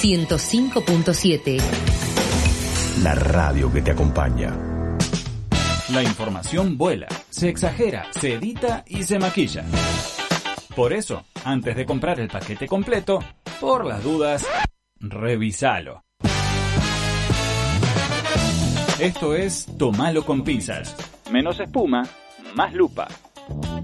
105.7. La radio que te acompaña. La información vuela, se exagera, se edita y se maquilla. Por eso, antes de comprar el paquete completo, por las dudas, revisalo. Esto es Tomalo con pinzas. Menos espuma, más lupa.